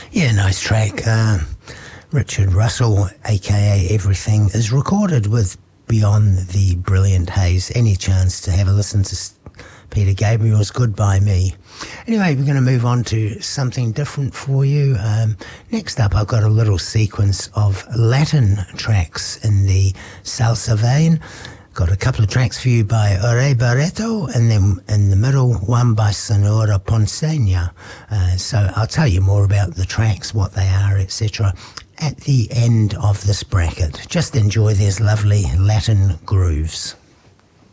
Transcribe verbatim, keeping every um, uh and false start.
Yeah, nice track. Uh, Richard Russell, aka Everything, is recorded with Beyond the Brilliant Haze. Any chance to have a listen to Peter Gabriel's Goodbye Me. Anyway, we're going to move on to something different for you. Um, next up, I've got a little sequence of Latin tracks in the salsa vein. Got a couple of tracks for you by Ore Barreto, and then in the middle, one by Sonora Ponceña. Uh, so I'll tell you more about the tracks, what they are, et cetera at the end of this bracket. Just enjoy these lovely Latin grooves.